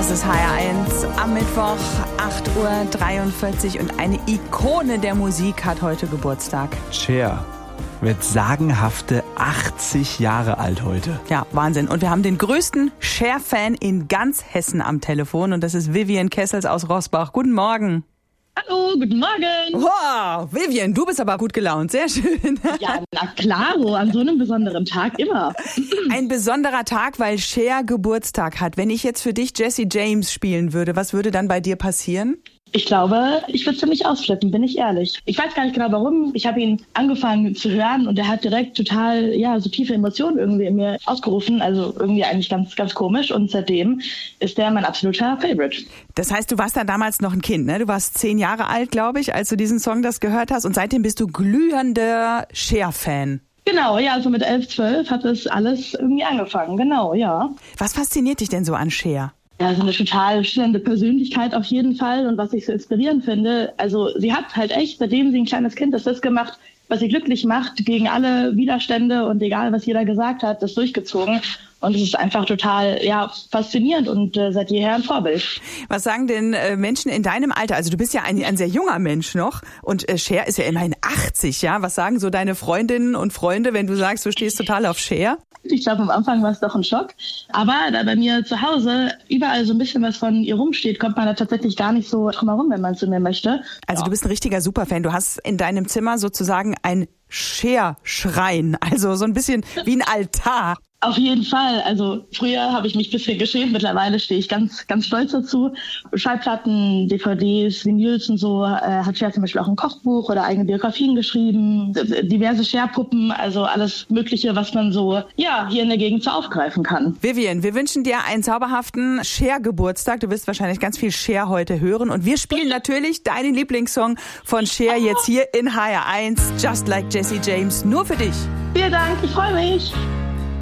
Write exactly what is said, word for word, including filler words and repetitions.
Das ist H R eins am Mittwoch, acht Uhr dreiundvierzig und eine Ikone der Musik hat heute Geburtstag. Cher wird sagenhafte achtzig Jahre alt heute. Ja, Wahnsinn. Und wir haben den größten Cher-Fan in ganz Hessen am Telefon und das ist Vivian Kessels aus Roßbach. Guten Morgen. Hallo, guten Morgen. Wow, Vivian, du bist aber gut gelaunt. Sehr schön. Ja, na klaro, an so einem besonderen Tag immer. Ein besonderer Tag, weil Cher Geburtstag hat. Wenn ich jetzt für dich Jessie James spielen würde, was würde dann bei dir passieren? Ich glaube, ich würde ziemlich ausflippen, bin ich ehrlich. Ich weiß gar nicht genau warum. Ich habe ihn angefangen zu hören und er hat direkt total, ja, so tiefe Emotionen irgendwie in mir ausgerufen. Also irgendwie eigentlich ganz, ganz komisch. Und seitdem ist er mein absoluter Favorite. Das heißt, du warst da damals noch ein Kind, ne? Du warst zehn Jahre alt, glaube ich, als du diesen Song das gehört hast. Und seitdem bist du glühender Cher-Fan. Genau, ja, also mit elf, zwölf hat das alles irgendwie angefangen. Genau, ja. Was fasziniert dich denn so an Cher? Ja, so eine total schillernde Persönlichkeit auf jeden Fall. Und was ich so inspirierend finde, also sie hat halt echt, seitdem sie ein kleines Kind ist, das gemacht, was sie glücklich macht, gegen alle Widerstände und egal, was jeder gesagt hat, das durchgezogen. Und es ist einfach total, ja, faszinierend und äh, seit jeher ein Vorbild. Was sagen denn äh, Menschen in deinem Alter? Also du bist ja ein, ein sehr junger Mensch noch und äh, Cher ist ja immerhin achtzig, ja? Was sagen so deine Freundinnen und Freunde, wenn du sagst, du stehst total auf Cher? Ich glaube, am Anfang war es doch ein Schock. Aber da bei mir zu Hause überall so ein bisschen was von ihr rumsteht, kommt man da tatsächlich gar nicht so drum herum, wenn man zu mir möchte. Also ja. Du bist ein richtiger Superfan. Du hast in deinem Zimmer sozusagen ein Cher-Schrein, also so ein bisschen wie ein Altar. Auf jeden Fall. Also früher habe ich mich ein bisschen geschämt. Mittlerweile stehe ich ganz, ganz stolz dazu. Schallplatten, D V Ds, Vinyls und so. Äh, hat Cher zum Beispiel auch ein Kochbuch oder eigene Biografien geschrieben. Diverse Cher-Puppen, also alles Mögliche, was man so ja hier in der Gegend so aufgreifen kann. Vivian, wir wünschen dir einen zauberhaften Cher-Geburtstag. Du wirst wahrscheinlich ganz viel Cher heute hören. Und wir spielen natürlich deinen Lieblingssong von Cher jetzt hier in H R eins. Just Like Jessie James. Nur für dich. Vielen Dank, ich freue mich.